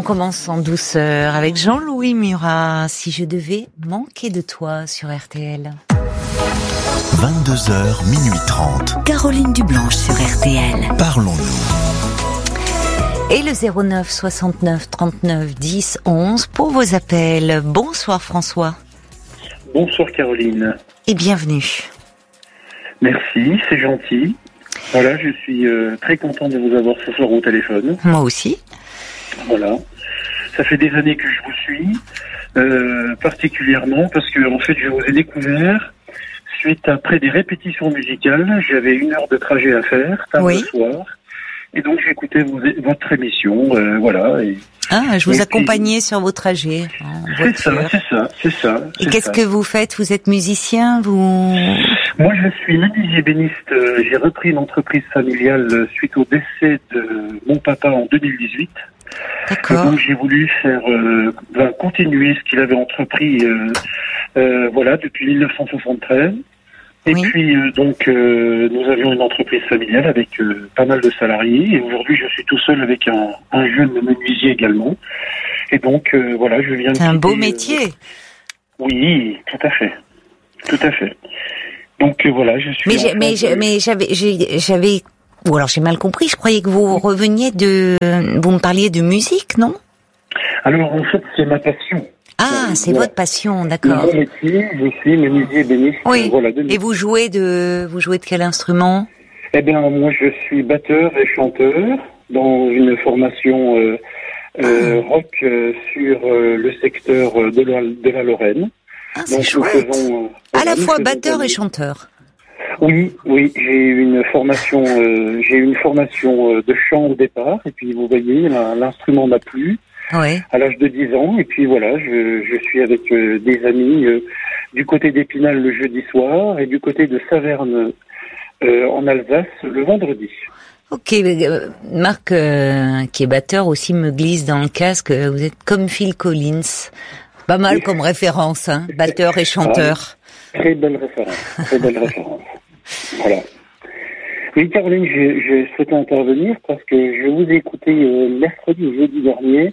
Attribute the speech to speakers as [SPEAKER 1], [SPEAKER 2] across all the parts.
[SPEAKER 1] commence en douceur avec Jean-Louis Murat. Si je devais manquer de toi sur RTL.
[SPEAKER 2] 22h, minuit 30.
[SPEAKER 1] Caroline Dublanche sur RTL.
[SPEAKER 2] Parlons-nous.
[SPEAKER 1] Et le 09 69 39 10 11 pour vos appels. Bonsoir François.
[SPEAKER 3] Bonsoir Caroline.
[SPEAKER 1] Et bienvenue.
[SPEAKER 3] Merci, c'est gentil. Voilà, je suis très content de vous avoir ce soir au téléphone.
[SPEAKER 1] Moi aussi.
[SPEAKER 3] Voilà. Ça fait des années que je vous suis, particulièrement parce que en fait je vous ai découvert suite après des répétitions musicales. J'avais 1 heure de trajet à faire, tard le soir. Et donc j'écoutais votre émission, voilà.
[SPEAKER 1] Je vous accompagnais sur vos trajets en voiture.
[SPEAKER 3] C'est ça.
[SPEAKER 1] Et qu'est-ce que vous faites? Vous êtes musicien, vous?
[SPEAKER 3] Moi, je suis menuisier ébéniste. J'ai repris une entreprise familiale suite au décès de mon papa en 2018.
[SPEAKER 1] D'accord.
[SPEAKER 3] Et donc j'ai voulu faire continuer ce qu'il avait entrepris, voilà, depuis 1973. Et puis nous avions une entreprise familiale avec pas mal de salariés. Et aujourd'hui, je suis tout seul avec un jeune menuisier également. Et donc voilà, je viens.
[SPEAKER 1] C'est un beau métier.
[SPEAKER 3] Oui, tout à fait. Donc voilà, je suis.
[SPEAKER 1] Mais j'avais. Ou alors j'ai mal compris. Je croyais que vous reveniez vous me parliez de musique, non?
[SPEAKER 3] Alors en fait, c'est ma passion.
[SPEAKER 1] Ah, c'est votre passion, d'accord.
[SPEAKER 3] Mon métier, je suis menuisier ébéniste.
[SPEAKER 1] Oui.
[SPEAKER 3] Voilà,
[SPEAKER 1] et vous jouez de quel instrument?
[SPEAKER 3] Eh bien, moi, je suis batteur et chanteur dans une formation rock sur le secteur de la Lorraine.
[SPEAKER 1] Ah, c'est chouette. À la fois batteur et chanteur.
[SPEAKER 3] Oui, j'ai eu une formation de chant au départ, et puis vous voyez, l'instrument m'a plu.
[SPEAKER 1] Ouais.
[SPEAKER 3] À l'âge de 10 ans, et puis voilà, je suis avec des amis du côté d'Épinal le jeudi soir et du côté de Saverne en Alsace le vendredi.
[SPEAKER 1] Ok, Marc, qui est batteur aussi, me glisse dans le casque, vous êtes comme Phil Collins. Pas mal comme référence, hein, batteur et chanteur.
[SPEAKER 3] Très belle référence. Voilà. Oui, Caroline, je souhaitais intervenir parce que je vous ai écouté mercredi ou jeudi dernier.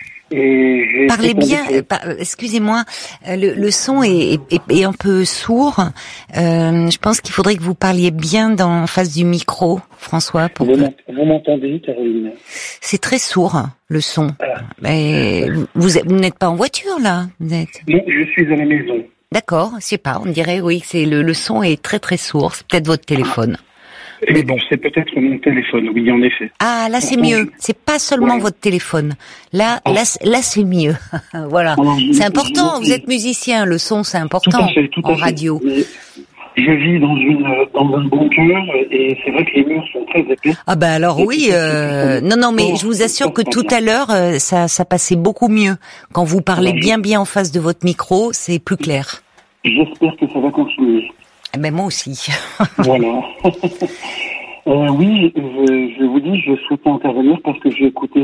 [SPEAKER 3] Et
[SPEAKER 1] parlez bien, excusez-moi, le son est un peu sourd. Je pense qu'il faudrait que vous parliez bien en face du micro, François.
[SPEAKER 3] Vous m'entendez, Caroline?
[SPEAKER 1] C'est très sourd, le son. Mais vous n'êtes pas en voiture, là?
[SPEAKER 3] Non, je suis à la maison.
[SPEAKER 1] D'accord, je sais pas, on dirait, oui, le son est très très sourd. C'est peut-être votre téléphone. Mais bon.
[SPEAKER 3] C'est peut-être mon téléphone, oui, en effet.
[SPEAKER 1] Ah, là, c'est mieux. C'est pas seulement votre téléphone. Là, c'est mieux. Voilà. C'est important. Vous êtes musicien. Le son, c'est important.
[SPEAKER 3] Tout à fait.
[SPEAKER 1] Radio.
[SPEAKER 3] Mais je vis dans un bunker et c'est vrai que les murs sont très épais.
[SPEAKER 1] Ah, ben alors oui, non, mais je vous assure que tout à l'heure, ça passait beaucoup mieux. Quand vous parlez bien en face de votre micro, c'est plus clair.
[SPEAKER 3] J'espère que ça va continuer.
[SPEAKER 1] Ben moi aussi.
[SPEAKER 3] Voilà. Oui, je vous dis, je souhaitais intervenir parce que j'ai écouté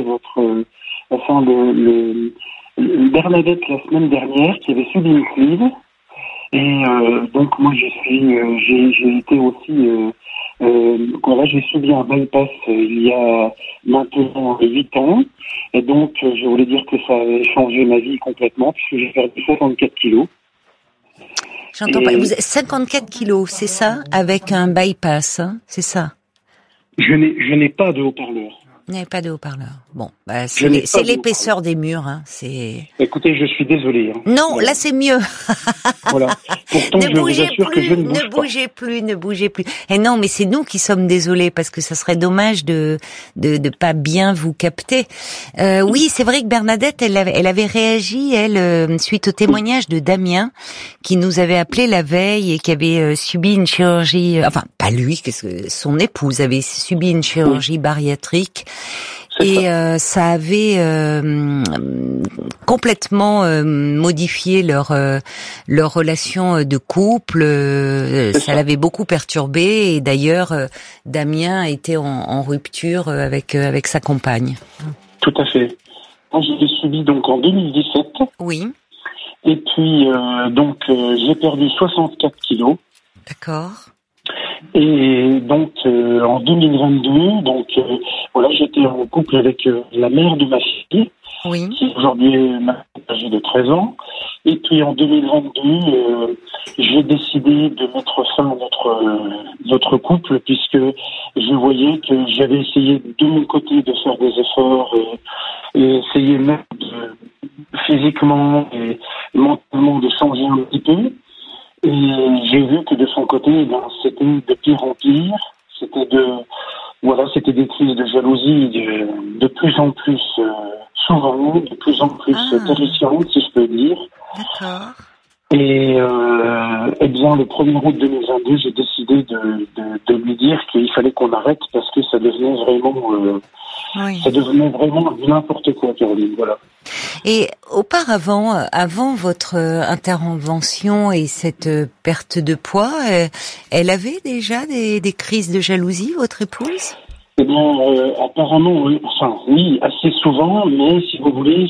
[SPEAKER 3] le Bernadette la semaine dernière qui avait subi une sleeve. Et donc moi j'ai été aussi voilà, j'ai subi un bypass il y a maintenant 8 ans. Et donc je voulais dire que ça avait changé ma vie complètement puisque j'ai perdu 64 kilos.
[SPEAKER 1] J'entends pas. Vous avez 54 kilos, c'est ça? Avec un bypass, hein? C'est ça?
[SPEAKER 3] Je n'ai pas de haut-parleur.
[SPEAKER 1] Vous n'avez pas de haut-parleur. Bon, c'est l'épaisseur des murs, hein.
[SPEAKER 3] Écoutez, je suis désolé. Hein.
[SPEAKER 1] Non,
[SPEAKER 3] voilà.
[SPEAKER 1] Là c'est mieux.
[SPEAKER 3] Voilà. Pourtant, je vous assure que je ne bouge pas.
[SPEAKER 1] Ne bougez plus. Et non, mais c'est nous qui sommes désolés parce que ça serait dommage de pas bien vous capter. Oui, c'est vrai que Bernadette, elle avait réagi, suite au témoignage de Damien, qui nous avait appelé la veille et qui avait subi une chirurgie, enfin, pas lui, son épouse avait subi une chirurgie bariatrique. Et ça avait complètement modifié leur relation de couple. Ça l'avait beaucoup perturbé. Et d'ailleurs, Damien était en rupture avec sa compagne.
[SPEAKER 3] Tout à fait. Moi, je l'ai subi donc en 2017.
[SPEAKER 1] Oui.
[SPEAKER 3] Et puis donc j'ai perdu 64 kilos.
[SPEAKER 1] D'accord.
[SPEAKER 3] Et donc en 2022, donc voilà, j'étais en couple avec la mère de ma fille.
[SPEAKER 1] Oui.
[SPEAKER 3] qui aujourd'hui est âgée de 13 ans. Et puis en 2022, j'ai décidé de mettre fin à notre couple, puisque je voyais que j'avais essayé de mon côté de faire des efforts et essayer même physiquement et mentalement de changer un petit peu. Et j'ai vu que de son côté, c'était de pire en pire. C'était des crises de jalousie de plus en plus souvent, de plus en plus terrifiantes, si je peux dire.
[SPEAKER 1] D'accord.
[SPEAKER 3] Et bien, le 1er août 2022, j'ai décidé de lui dire qu'il fallait qu'on arrête parce que ça devenait vraiment n'importe quoi, Caroline. Voilà.
[SPEAKER 1] Et auparavant, avant votre intervention et cette perte de poids, elle avait déjà des crises de jalousie, votre épouse?
[SPEAKER 3] Eh bien, apparemment, oui, assez souvent, mais si vous voulez,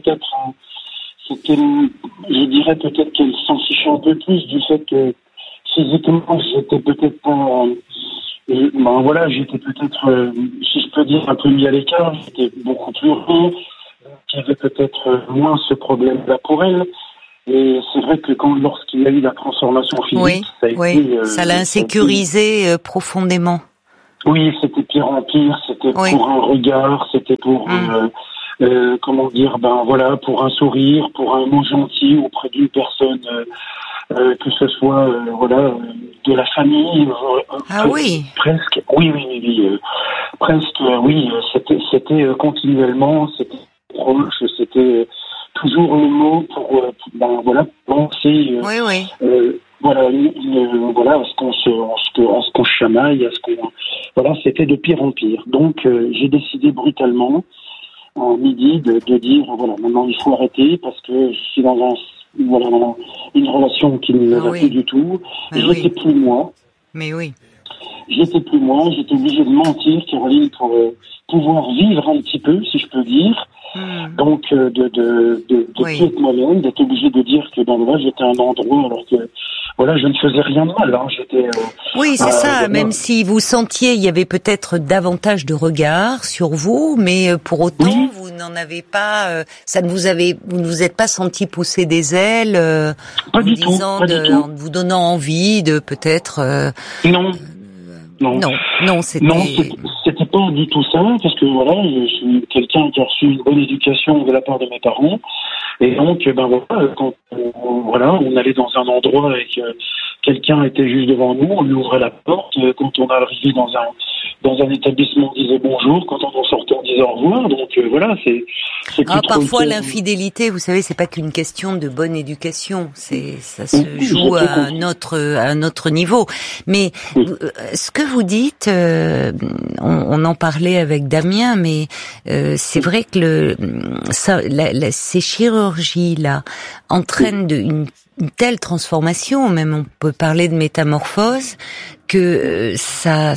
[SPEAKER 3] je dirais peut-être qu'elle s'en fichait un peu plus du fait que physiquement, j'étais peut-être pas, j'étais peut-être, si je peux dire, un peu mis à l'écart, j'étais beaucoup plus rond, qu'il y avait peut-être moins ce problème-là pour elle. Et c'est vrai que lorsqu'il y a eu la transformation physique,
[SPEAKER 1] ça l'a insécurisé profondément.
[SPEAKER 3] Oui, c'était pire en pire, c'était pour un regard, c'était pour pour un sourire, pour un mot gentil auprès d'une personne, que ce soit de la famille, presque, c'était continuellement, c'était proche, c'était toujours le mot pour penser. À ce qu'on se chamaille, c'était de pire en pire. Donc j'ai décidé brutalement en midi de dire maintenant il faut arrêter parce que je suis dans une relation qui ne va plus du tout. J'étais plus moi.
[SPEAKER 1] Mais oui.
[SPEAKER 3] J'étais plus moi, j'étais obligé de mentir, Caroline, pour pouvoir vivre un petit peu, si je peux dire. Donc de plus être moi-même, d'être obligé de dire que j'étais à un endroit alors que je ne faisais rien de mal.
[SPEAKER 1] Oui, c'est ça. Même si vous sentiez, il y avait peut-être davantage de regards sur vous, mais pour autant, vous n'en avez pas. Vous ne vous êtes pas senti pousser des ailes, en vous donnant envie de peut-être. Non,
[SPEAKER 3] c'était pas du tout ça, parce que je suis quelqu'un qui a reçu une bonne éducation de la part de mes parents, et donc quand on allait dans un endroit et que quelqu'un était juste devant nous, on lui ouvrait la porte. Quand on arrivait dans un établissement, on disait bonjour. Quand on en sortait, on disait au revoir. Donc c'est
[SPEAKER 1] parfois l'infidélité, vous savez, c'est pas qu'une question de bonne éducation. Ça se joue à un autre niveau. Mais ce que vous dites, on en parlait avec Damien, mais c'est vrai que ces chirurgies-là entraînent une telle transformation, même on peut parler de métamorphose, que ça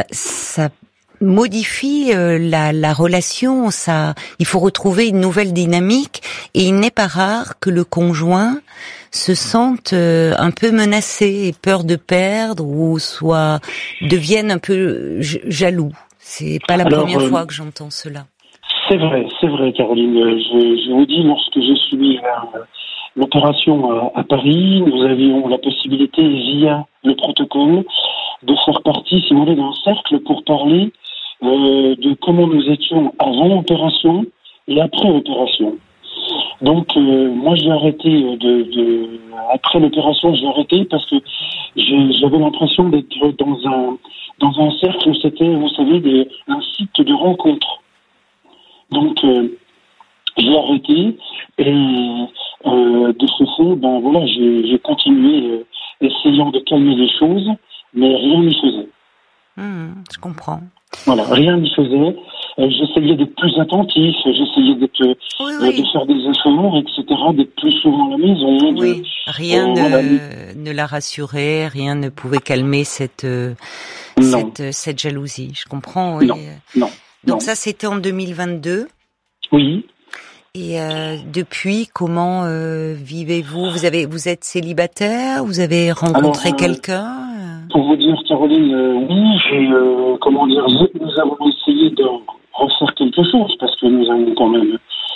[SPEAKER 1] modifie la relation. Il faut retrouver une nouvelle dynamique, et il n'est pas rare que le conjoint se sente un peu menacé, et peur de perdre, ou soit devienne un peu jaloux. C'est pas la première fois que j'entends cela.
[SPEAKER 3] C'est vrai, Caroline. Je vous dis, lorsque j'ai suivi l'opération à Paris, nous avions la possibilité, via le protocole, de faire partie, si vous voulez, d'un cercle pour parler de comment nous étions avant l'opération et après l'opération. Donc, moi, j'ai arrêté après l'opération, j'ai arrêté parce que j'avais l'impression d'être dans un cercle où c'était, vous savez, un site de rencontre. Donc, j'ai arrêté et de ce fait, j'ai continué essayant de calmer les choses, mais rien n'y faisait.
[SPEAKER 1] Je comprends.
[SPEAKER 3] Voilà, rien n'y faisait. J'essayais d'être plus attentif, j'essayais de faire des efforts, etc., d'être plus souvent à la maison.
[SPEAKER 1] Rien ne la rassurait, rien ne pouvait calmer cette jalousie. Je comprends. Oui.
[SPEAKER 3] Non.
[SPEAKER 1] Donc ça, c'était en 2022.
[SPEAKER 3] Oui.
[SPEAKER 1] Et depuis, comment vivez-vous ? Vous êtes célibataire ? Vous avez rencontré quelqu'un ?
[SPEAKER 3] Pour vous dire, Caroline, oui, nous avons essayé de refaire quelque chose parce que nous avons quand même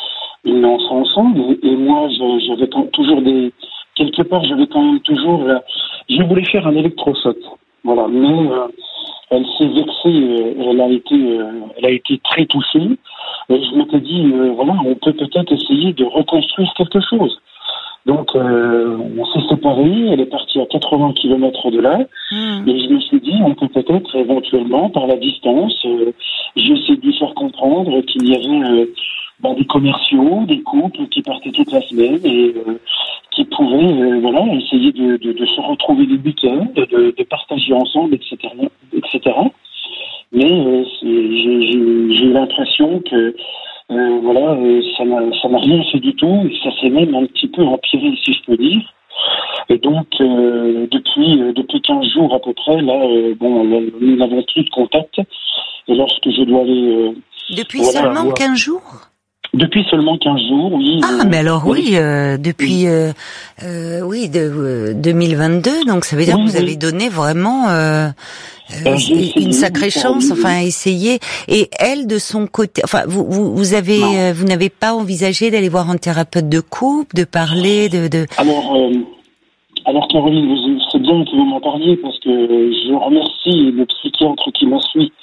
[SPEAKER 3] une enfant ensemble, et moi, j'avais toujours quelque part, j'avais quand même toujours, je voulais faire un électrochoc. Voilà, mais elle s'est vexée, elle a été très touchée. Et je m'étais dit, voilà, on peut peut-être essayer de reconstruire quelque chose. Donc, on s'est séparés, elle est partie à 80 km de là, et je me suis dit, on peut peut-être éventuellement, par la distance, j'ai essayé de lui faire comprendre qu'il y avait des commerciaux, des couples qui partaient toute la semaine et qui pouvaient voilà, essayer de se retrouver le week-end, de partager ensemble, etc. etc. Mais j'ai eu l'impression que voilà, ça n'a rien fait du tout, et ça s'est même un petit peu empiré, si je peux dire. Et donc, depuis 15 jours à peu près, là, nous n'avons plus de contact. Et lorsque je dois aller...
[SPEAKER 1] depuis seulement 15 jours?
[SPEAKER 3] Depuis seulement 15 jours, oui.
[SPEAKER 1] Ah, mais alors oui, depuis 2022, donc ça veut dire que vous avez donné vraiment une sacrée chance, enfin essayer. Et elle, de son côté, enfin vous n'avez pas envisagé d'aller voir un thérapeute de couple, de parler de...
[SPEAKER 3] Alors Caroline, c'est bien que vous m'en parliez, parce que je remercie le psychiatre qui m'a suivi,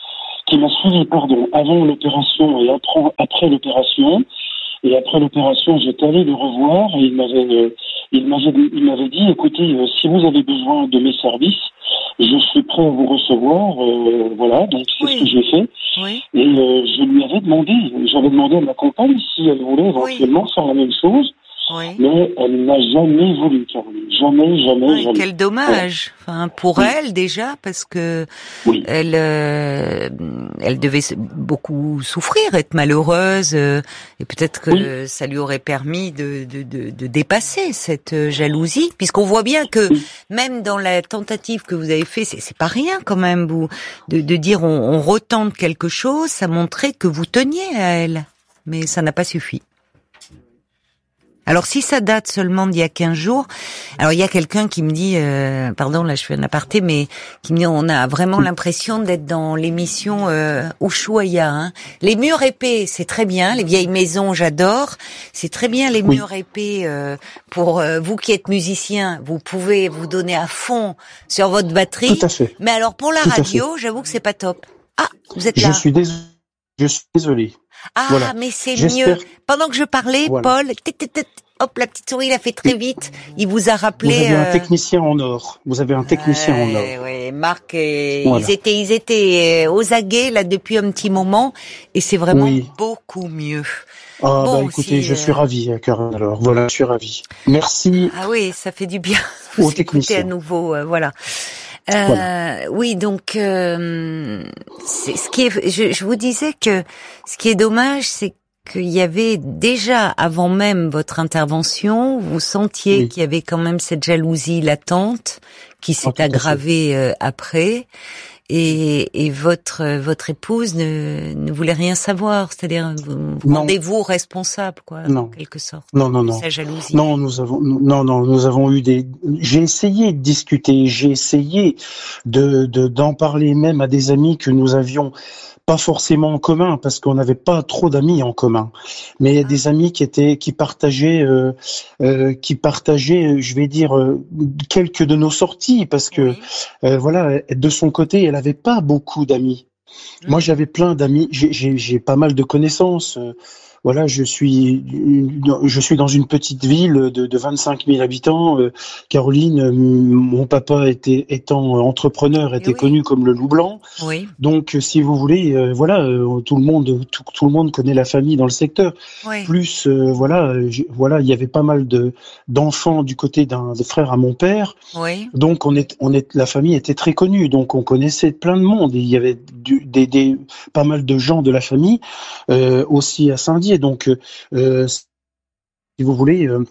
[SPEAKER 3] avant l'opération et après l'opération. Et après l'opération, j'étais allé le revoir et il m'avait dit, écoutez, si vous avez besoin de mes services, je suis prêt à vous recevoir. Voilà, donc c'est ce que j'ai fait. Oui. Et j'avais demandé à ma compagne si elle voulait éventuellement faire la même chose. Oui. Mais elle n'a jamais voulu, Caroline. Jamais.
[SPEAKER 1] Quel dommage. Enfin, pour elle déjà, parce que elle devait beaucoup souffrir, être malheureuse, et peut-être que ça lui aurait permis de dépasser cette jalousie, puisqu'on voit bien que même dans la tentative que vous avez fait, c'est pas rien quand même, vous, de dire on retente quelque chose, ça montrait que vous teniez à elle, mais ça n'a pas suffi. Alors si ça date seulement d'il y a 15 jours, alors il y a quelqu'un qui me dit, pardon là je fais un aparté, mais qui me dit on a vraiment l'impression d'être dans l'émission Ushuaïa. Hein. Les murs épais, c'est très bien, les vieilles maisons j'adore, c'est très bien les murs épais pour vous qui êtes musicien, vous pouvez vous donner à fond sur votre batterie.
[SPEAKER 4] Tout à fait.
[SPEAKER 1] Mais alors pour la radio, j'avoue que c'est pas top. Ah, vous êtes là.
[SPEAKER 4] Je suis désolé.
[SPEAKER 1] Ah, voilà. Mais c'est mieux. Pendant que je parlais, Paul, hop, la petite souris l'a fait très vite. Il vous a rappelé.
[SPEAKER 4] Vous avez un technicien en or. Oui,
[SPEAKER 1] Marc, ils étaient aux aguets là depuis un petit moment, et c'est vraiment beaucoup mieux.
[SPEAKER 4] Ah bon, écoutez, je suis ravi, Karen. Alors voilà, je suis ravi. Merci.
[SPEAKER 1] Ah oui, ça fait du bien. Vous écoutez à nouveau, voilà. Oui, donc c'est ce qui est. Je vous disais que ce qui est dommage, c'est qu'il y avait déjà, avant même votre intervention, vous sentiez qu'il y avait quand même cette jalousie latente qui s'est aggravée après. Et votre épouse ne voulait rien savoir, c'est-à-dire vous rendez-vous responsable, quoi, en quelque sorte.
[SPEAKER 4] Non.
[SPEAKER 1] Sa jalousie.
[SPEAKER 4] Non, nous avons eu j'ai essayé de discuter, j'ai essayé d'en parler même à des amis que nous avions pas forcément en commun, parce qu'on n'avait pas trop d'amis en commun, mais il y a des amis qui partageaient, je vais dire, quelques de nos sorties, parce que voilà, de son côté, elle avait pas beaucoup d'amis. Moi, j'avais plein d'amis, j'ai pas mal de connaissances. Voilà, je suis dans une petite ville de 25 000 habitants. Caroline, mon papa étant entrepreneur, était connu comme le loup blanc. Oui. Donc, si vous voulez, voilà, tout le monde connaît la famille dans le secteur. Oui. Plus, voilà, il y avait pas mal d'enfants du côté des frères à mon père. Oui. Donc, la famille était très connue. Donc, on connaissait plein de monde. Et il y avait pas mal de gens de la famille aussi à Saint-Dié. Donc, si vous voulez,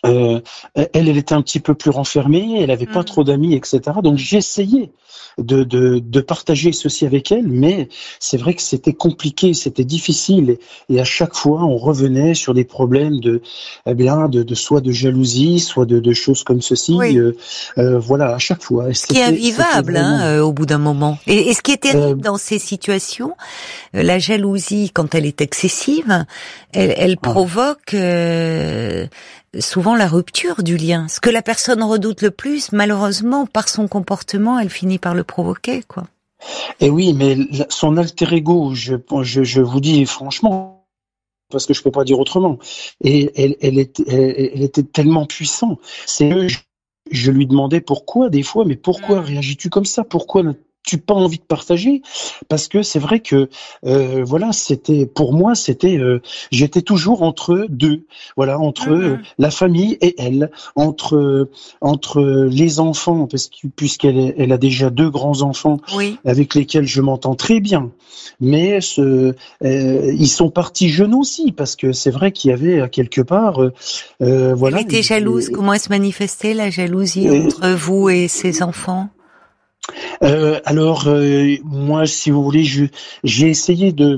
[SPEAKER 4] elle était un petit peu plus renfermée, elle avait pas trop d'amis, etc. Donc j'ai essayé de partager ceci avec elle, mais c'est vrai que c'était compliqué, c'était difficile, et à chaque fois on revenait sur des problèmes de soit de jalousie, soit de choses comme ceci.
[SPEAKER 1] Oui.
[SPEAKER 4] Voilà, à chaque fois.
[SPEAKER 1] Ce qui est invivable, vraiment... au bout d'un moment. Et ce qui est terrible dans ces situations, la jalousie, quand elle est excessive, elle provoque souvent la rupture du lien. Ce que la personne redoute le plus, malheureusement, par son comportement, elle finit par le provoquer, quoi.
[SPEAKER 4] Et oui, mais son alter ego, je vous dis franchement, parce que je peux pas dire autrement, et elle était tellement puissante. C'est que je lui demandais pourquoi, des fois, mais pourquoi réagis-tu comme ça? Pourquoi n'as-tu pas envie de partager? Parce que c'est vrai que voilà, c'était pour moi, j'étais toujours entre deux, voilà, entre la famille et elle, entre les enfants, puisqu'elle a déjà 2 grands enfants avec lesquels je m'entends très bien, mais ils sont partis jeunes aussi, parce que c'est vrai qu'il y avait quelque part voilà.
[SPEAKER 1] Elle était jalouse. Comment elle se manifestait, la jalousie entre vous et ses enfants?
[SPEAKER 4] Alors moi, si vous voulez, j'ai essayé je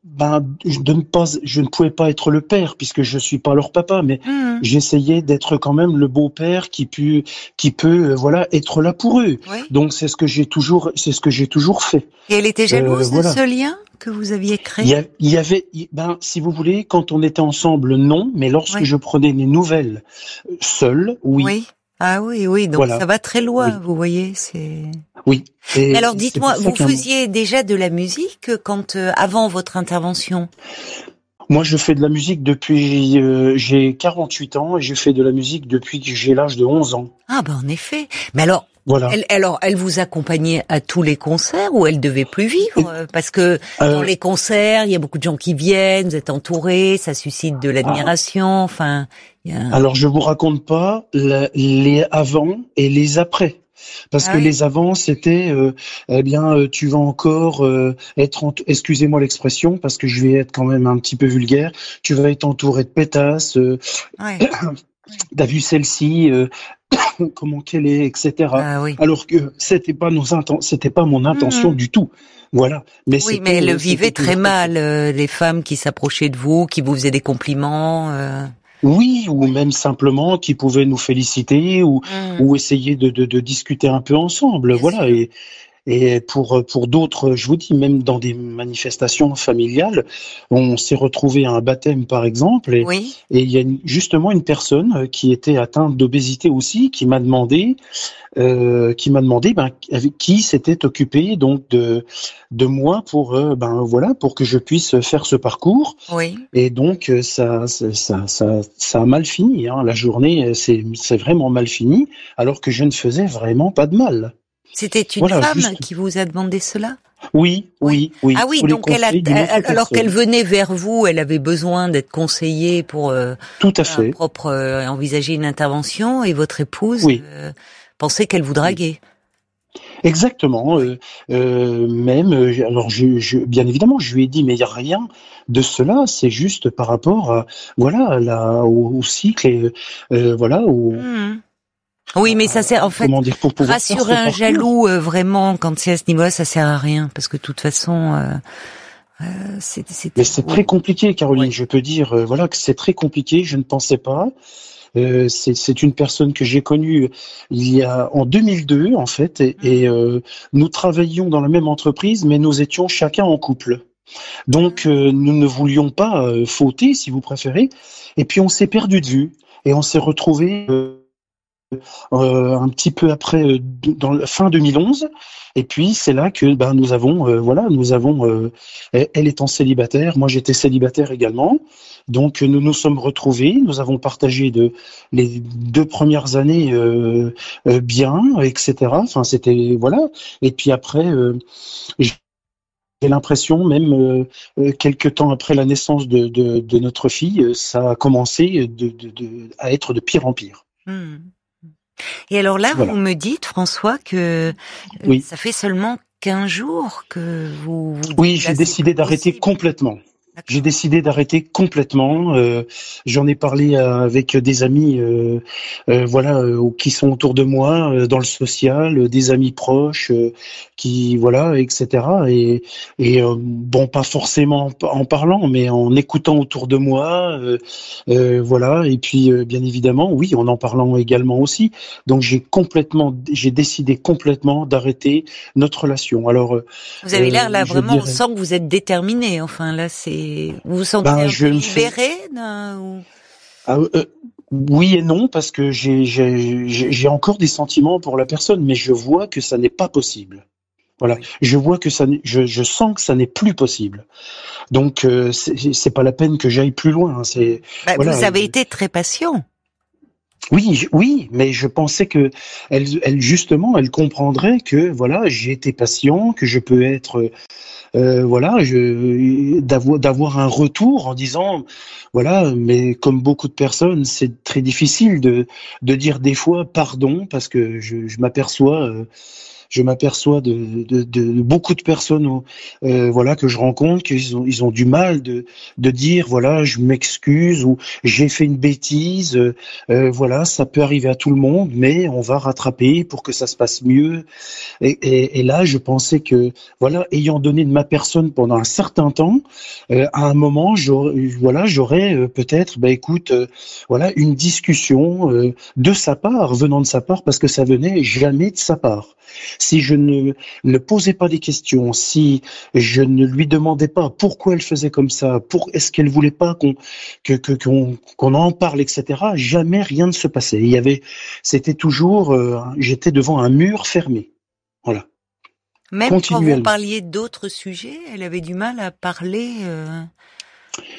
[SPEAKER 4] ne pouvais pas être le père puisque je suis pas leur papa, mais j'essayais d'être quand même le beau-père qui peut voilà, être là pour eux. Oui. Donc c'est ce que j'ai toujours fait.
[SPEAKER 1] Et elle était jalouse de ce lien que vous aviez créé?
[SPEAKER 4] Il y avait, si vous voulez, quand on était ensemble, non, mais lorsque je prenais mes nouvelles seul, oui.
[SPEAKER 1] Ah oui, donc voilà. Ça va très loin, vous voyez, c'est...
[SPEAKER 4] Oui.
[SPEAKER 1] Et alors dites-moi, vous faisiez déjà de la musique avant votre intervention?
[SPEAKER 4] Moi, je fais de la musique depuis, j'ai 48 ans et j'ai fait de la musique depuis que j'ai l'âge de 11 ans.
[SPEAKER 1] Ah en effet. Mais alors, voilà. Elle vous accompagnait à tous les concerts ou elle devait plus vivre? Parce que dans les concerts, il y a beaucoup de gens qui viennent, vous êtes entourés, ça suscite de l'admiration, enfin...
[SPEAKER 4] Alors, je vous raconte pas les avant et les après. Parce que les avant, c'était, tu vas encore excusez-moi l'expression, parce que je vais être quand même un petit peu vulgaire, tu vas être entouré de pétasses, t'as vu celle-ci, comment qu'elle est, etc. Alors que c'était pas mon intention du tout. Voilà. Mais
[SPEAKER 1] elle le vivait très mal, les femmes qui s'approchaient de vous, qui vous faisaient des compliments.
[SPEAKER 4] Oui, ou même simplement qui pouvaient nous féliciter ou essayer de discuter un peu ensemble. Bien voilà. Sûr. Et pour d'autres, je vous dis, même dans des manifestations familiales, on s'est retrouvé à un baptême par exemple, et il y a justement une personne qui était atteinte d'obésité aussi, qui m'a demandé avec qui s'était occupé donc de moi pour pour que je puisse faire ce parcours. Oui. Et donc ça a mal fini. Hein. La journée c'est vraiment mal fini, alors que je ne faisais vraiment pas de mal.
[SPEAKER 1] C'était une femme qui vous a demandé cela?
[SPEAKER 4] Oui.
[SPEAKER 1] Ah oui, donc alors qu'elle venait vers vous, elle avait besoin d'être conseillée pour
[SPEAKER 4] tout à fait
[SPEAKER 1] envisager une intervention, et votre épouse pensait qu'elle vous draguait.
[SPEAKER 4] Exactement. Alors bien évidemment, je lui ai dit, mais il n'y a rien de cela. C'est juste par rapport à au cycle et
[SPEAKER 1] Oui, mais ça sert en fait rassurer un jaloux vraiment quand c'est à ce niveau-là, ça sert à rien parce que de toute façon
[SPEAKER 4] Mais c'est très compliqué, Caroline. Je peux dire que c'est très compliqué. Je ne pensais pas. C'est une personne que j'ai connue en 2002 en fait, et nous travaillions dans la même entreprise, mais nous étions chacun en couple. Donc nous ne voulions pas fauter, si vous préférez. Et puis on s'est perdu de vue et on s'est retrouvés un petit peu après, dans la fin 2011, et puis c'est là que nous avons elle étant célibataire, moi j'étais célibataire également, donc nous nous sommes retrouvés, nous avons partagé les 2 premières années bien, etc. Enfin c'était et puis après j'ai l'impression, même quelques temps après la naissance de notre fille, ça a commencé à être de pire en pire.
[SPEAKER 1] Et alors là, vous me dites, François, que ça fait seulement 15 jours que vous
[SPEAKER 4] oui, j'ai décidé d'arrêter complètement. J'ai décidé d'arrêter complètement. J'en ai parlé avec des amis, qui sont autour de moi dans le social, des amis proches, etc. Bon, pas forcément en parlant, mais en écoutant autour de moi, Et puis, bien évidemment, oui, en parlant également aussi. Donc, j'ai décidé complètement d'arrêter notre relation. Alors,
[SPEAKER 1] vous avez l'air là vraiment, on sent que vous êtes déterminé. Enfin, là, vous vous sentez un peu libéré
[SPEAKER 4] oui et non, parce que j'ai encore des sentiments pour la personne, mais je vois que ça n'est pas possible. Voilà, oui. Je vois que je sens que ça n'est plus possible. Donc c'est pas la peine que j'aille plus loin.
[SPEAKER 1] Vous avez été très patient.
[SPEAKER 4] Oui, mais je pensais que elle justement, elle comprendrait que j'ai été patient, que je peux être d'avoir un retour en disant mais comme beaucoup de personnes, c'est très difficile de dire des fois pardon, parce que je m'aperçois de beaucoup de personnes que je rencontre, qu'ils ont du mal de dire je m'excuse ou j'ai fait une bêtise, ça peut arriver à tout le monde, mais on va rattraper pour que ça se passe mieux. Et là, je pensais que ayant donné de ma personne pendant un certain temps, à un moment j'aurais peut-être une discussion de sa part, venant de sa part, parce que ça venait jamais de sa part. Si je ne posais pas des questions, si je ne lui demandais pas pourquoi elle faisait comme ça, est-ce qu'elle voulait pas qu'on en parle, etc., jamais rien ne se passait. C'était toujours, j'étais devant un mur fermé. Voilà.
[SPEAKER 1] Même quand vous parliez d'autres sujets, elle avait du mal à parler.